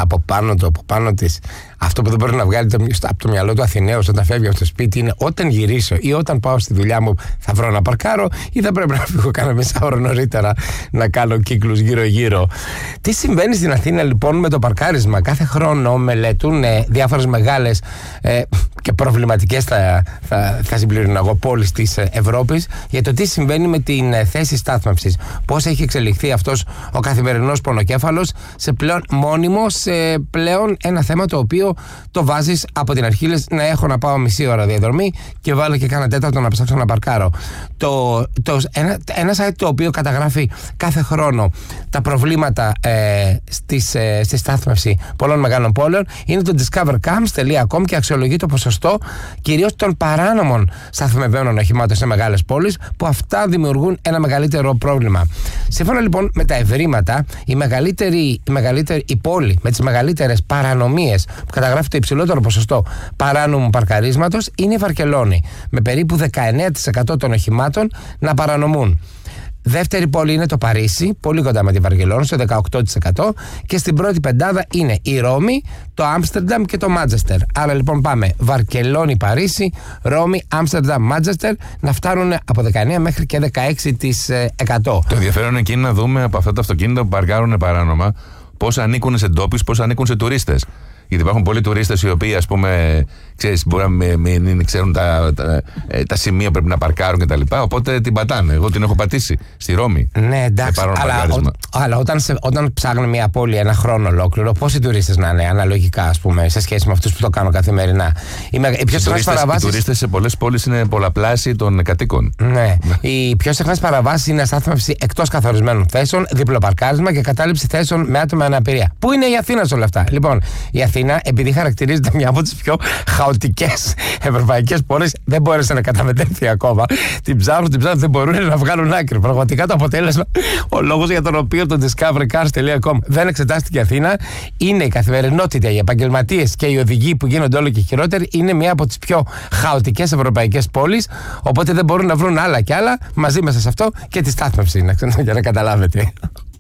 από πάνω της, αυτό που δεν μπορεί να βγάλει από το μυαλό του Αθηναίος όταν φεύγει από το σπίτι είναι όταν γυρίσω ή όταν πάω στη δουλειά μου θα βρω να παρκάρω ή θα πρέπει να φύγω κάνα μισάωρο νωρίτερα να κάνω κύκλους γύρω-γύρω. Τι συμβαίνει στην Αθήνα λοιπόν με το παρκάρισμα? Κάθε χρόνο μελετούν διάφορες μεγάλες και προβληματικές θα συμπληρώνω πόλεις της Ευρώπης για το τι συμβαίνει με την θέση στάθμευσης. Πώς έχει εξελιχθεί αυτός ο καθημερινός πονοκέφαλος σε πλέον μόνιμο, σε πλέον ένα θέμα το οποίο το βάζεις από την αρχή, λες να έχω να πάω μισή ώρα διαδρομή και βάλω και κάνα τέταρτο να ψάξω να παρκάρω. Ένα site το οποίο καταγράφει κάθε χρόνο τα προβλήματα στη στάθμευση πολλών μεγάλων πόλεων είναι το discovercams.com και αξιολογεί το ποσοστό κυρίως των παράνομων σταθμευμένων οχημάτων σε μεγάλες πόλεις, που αυτά δημιουργούν ένα μεγαλύτερο πρόβλημα. Σύμφωνα λοιπόν με τα ευρήματα, η πόλη με τις μεγαλύτερες παρανομίες που καταγράφει το υψηλότερο ποσοστό παράνομου παρκαρίσματος είναι η Βαρκελόνη, με περίπου 19% των οχημάτων να παρανομούν. Δεύτερη πόλη είναι το Παρίσι, πολύ κοντά με τη Βαρκελόνη, στο 18%, και στην πρώτη πεντάδα είναι η Ρώμη, το Άμστερνταμ και το Μάντσεστερ. Άρα λοιπόν πάμε Βαρκελόνη, Παρίσι, Ρώμη, Άμστερνταμ, Μάντσεστερ, να φτάνουν από 19 μέχρι και 16%. Το ενδιαφέρον εκεί είναι να δούμε από αυτά τα αυτοκίνητα που παρκάρουν παράνομα πώς ανήκουν σε ντόπιους, πώς ανήκουν σε τουρίστες. Γιατί υπάρχουν πολλοί τουρίστες οι οποίοι, ας πούμε, ξέρεις, μπορεί να μην ξέρουν τα σημεία που πρέπει να παρκάρουν κτλ. Οπότε την πατάνε. Εγώ την έχω πατήσει στη Ρώμη. Ναι, εντάξει. Αλλά όταν ψάχνουν μια πόλη ένα χρόνο ολόκληρο, πόσοι τουρίστες να είναι αναλογικά, ας πούμε, σε σχέση με αυτούς που το κάνουν καθημερινά? Οι τουρίστες σε πολλές πόλεις είναι πολλαπλάσιοι των κατοίκων. Ναι. Οι πιο συχνές παραβάσεις είναι στάθμευση εκτός καθορισμένων θέσεων, διπλοπαρκάρισμα και κατάληψη θέσεων με άτομα με αναπηρία. Πού είναι η Αθήνα σε όλα αυτά? Λοιπόν, η Αθήνα, επειδή χαρακτηρίζεται μια από τις πιο χαοτικές ευρωπαϊκές πόλεις, δεν μπόρεσε να καταμετρηθεί ακόμα. Την ψάχνουν, δεν μπορούν να βγάλουν άκρη. Πραγματικά το αποτέλεσμα, ο λόγος για τον οποίο το discoverycars.com δεν εξετάστηκε η Αθήνα, είναι η καθημερινότητα, οι επαγγελματίες και οι οδηγοί που γίνονται όλο και χειρότεροι. Είναι μια από τις πιο χαοτικές ευρωπαϊκές πόλεις. Οπότε δεν μπορούν να βρουν άλλα και άλλα μαζί μέσα σε αυτό και τη στάθμευση, για να καταλάβετε.